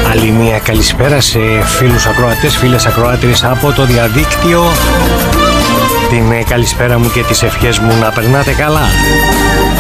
Άλλη μια καλησπέρα σε φίλους ακροατές, φίλες ακροάτριες από το διαδίκτυο. Την καλησπέρα μου και τις ευχές μου να περνάτε καλά.